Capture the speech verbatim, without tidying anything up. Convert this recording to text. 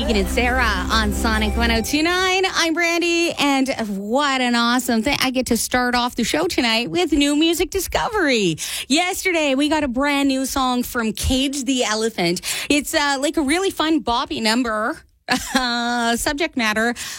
Tegan and Sarah on Sonic one oh two point nine. I'm Brandy, and what an awesome thing. I get to start off the show tonight with new music discovery. Yesterday, we got a brand new song from Cage the Elephant. It's uh, like a really fun boppy number. Uh, subject matter,